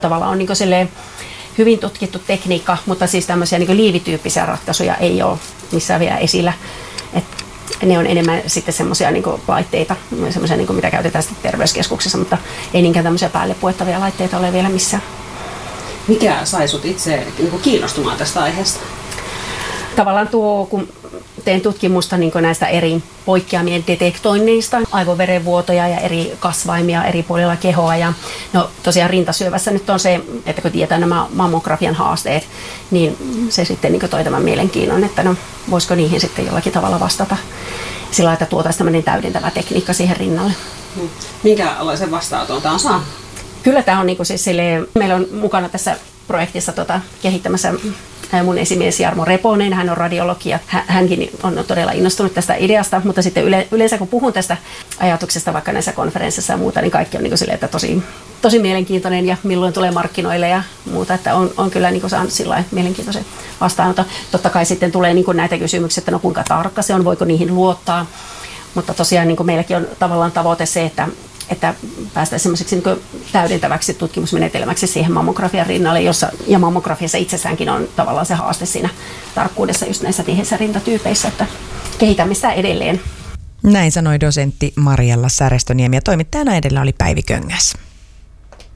Tavallaan on niin kuin hyvin tutkittu tekniikka, mutta siis tämmöisiä niin kuin liivityyppisiä ratkaisuja ei ole missään vielä esillä. Et ne on enemmän sitten semmoisia niin kuin laitteita, semmoisia niin kuin mitä käytetään sitten terveyskeskuksessa, mutta ei niinkään tämmöisiä päälle puettavia laitteita ole vielä missään. Mikä sai sut itse niin kuin kiinnostumaan tästä aiheesta? Tavallaan kun teen tutkimusta niin kuin näistä eri poikkeamien detektoinneista, aivoverenvuotoja ja eri kasvaimia eri puolilla kehoa. Ja no tosiaan rintasyövässä nyt on se, että kun tietää nämä mammografian haasteet, niin se sitten niin kuin toi tämän mielenkiinnon, että no voisiko niihin sitten jollakin tavalla vastata sillä lailla, että tuotaisiin tämmöinen täydentävä tekniikka siihen rinnalle. Minkälaisen vastaanoton tämä on saanut? Kyllä tämä on niin kuin siis meillä on mukana tässä projektissa kehittämässä mun esimies Jarmo Reponen, hän on radiologi ja hänkin on todella innostunut tästä ideasta, mutta sitten yleensä kun puhun tästä ajatuksesta vaikka näissä konferensseissa ja muuta, niin kaikki on niin kuin että tosi mielenkiintoinen ja milloin tulee markkinoille ja muuta, että on kyllä niin kuin saanut sillä mielenkiintoisen vastaanoton. Totta kai sitten tulee niin kuin näitä kysymyksiä, että no kuinka tarkka se on, voiko niihin luottaa, mutta tosiaan niin kuin meilläkin on tavallaan tavoite se, että päästään semmoiseksi niin täydentäväksi tutkimusmenetelmäksi siihen mammografian rinnalle, ja mammografiassa itsessäänkin on tavallaan se haaste siinä tarkkuudessa just näissä tiheissä rintatyypeissä, että kehitämme sitä edelleen. Näin sanoi dosentti Marjalla Särestöniemi ja toimittajana edellä oli Päivi Köngäs.